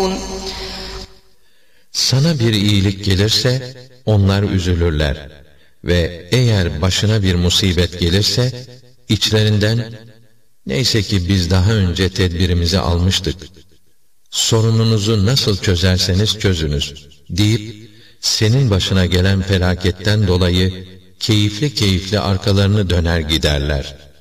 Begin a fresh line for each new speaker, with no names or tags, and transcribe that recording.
يَعْلَمُونَ
Sana bir iyilik gelirse onlar üzülürler ve eğer başına bir musibet gelirse içlerinden neyse ki biz daha önce tedbirimizi almıştık, sorununuzu nasıl çözerseniz çözünüz deyip senin başına gelen felaketten dolayı keyifli keyifli arkalarını döner giderler.